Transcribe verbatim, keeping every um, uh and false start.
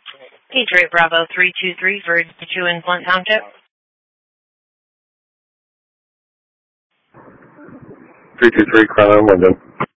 Patriot Bravo three two three for you in Blunt Township. three two three, Crown London.